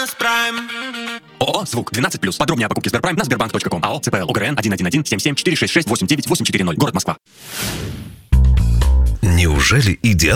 ООО «Звук» 12+. Подробнее о покупке Сберпрайм на sberbank.com. АО ЦПЛ ОГРН 111 77 466 89840. Город Москва. Неужели идеал